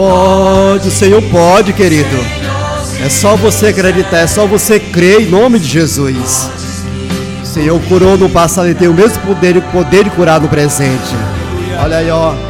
Pode, o Senhor pode, querido. É só você acreditar, é só você crer em nome de Jesus. O Senhor curou no passado e tem o mesmo poder de curar no presente. Olha aí, ó.